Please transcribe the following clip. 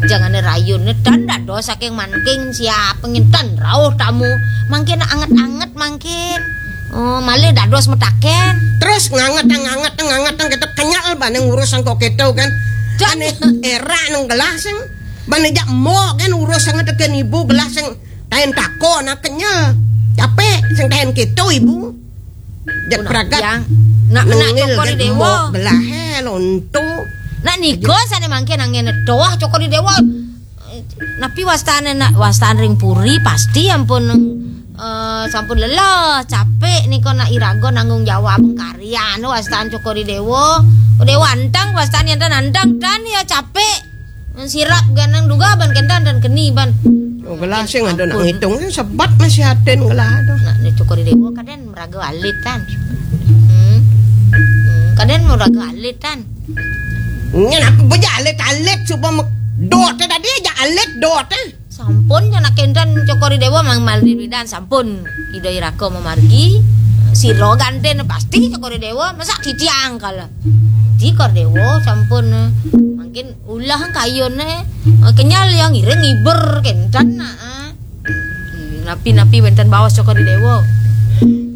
jangane rayun dan dados saking mangking siap penginten rawuh tamu mangkin anget-anget mangkin. Oh, malih dados metaken. Terus nganget kita kenyal baneng urusan kok gitu kan. Ane era nang gelas sing bane jak mo kan urusan teken ibu gelas sing tahen tako na kenyal. Capek sing tahen kitu ibu. Jak pragat. Nak cokor dewa. Belahe lontu. Nak niko sane mangke nangene doah cokor dewa. Napi wastane ring puri pasti ampun sampun lelah capek niko nak irago nanggung jawab karyan wastan cokor dewa. Dewa antang wastan yang andang dan ya capek. Sirap ganang duga ban kendan dan keni ban. Oh gelas sing ada nak ngitung sebat masih aten gelas tu. Nak cokor dewa kaden meraga alit kan. Kaden meraga alit kan. Ngan aku bejalit supaya dot tadi aja alit dot. Sampun nak kendan cokor dewa mang maliridan sampun ida irako memargi siro ganten pasti cokor dewa masa ditiang kala. Di kor dewa sampun mungkin ulah kayone kenyal yang ireng iber kendan napi wenten bawas cokor dewa.